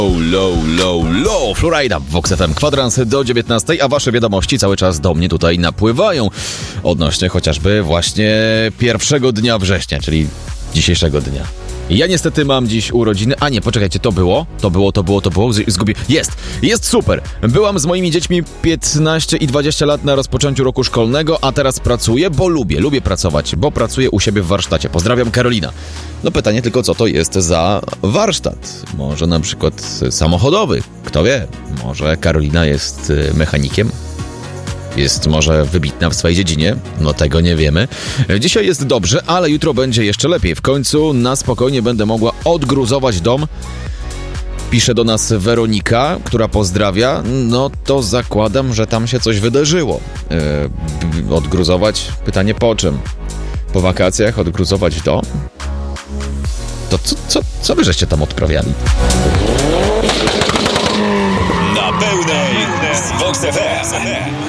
Low, Florida, Vox FM, kwadrans do 19, a wasze wiadomości cały czas do mnie tutaj napływają. Odnośnie chociażby właśnie pierwszego dnia września, czyli dzisiejszego dnia. Ja niestety mam dziś urodziny. A nie, poczekajcie, to było. Zgubię. Jest super. Byłam z moimi dziećmi 15 i 20 lat na rozpoczęciu roku szkolnego, a teraz pracuję, bo lubię pracować, bo pracuję u siebie w warsztacie. Pozdrawiam, Karolina. No pytanie tylko, co to jest za warsztat? Może na przykład samochodowy? Kto wie? Może Karolina jest mechanikiem? Jest może wybitna w swojej dziedzinie? No tego nie wiemy. Dzisiaj jest dobrze, ale jutro będzie jeszcze lepiej. W końcu na spokojnie będę mogła odgruzować dom. Pisze do nas Weronika, która pozdrawia. No to zakładam, że tam się coś wydarzyło. Odgruzować? Pytanie po czym? Po wakacjach odgruzować dom? To co wy żeście tam odprawiali? Na pełnej z Vox FM.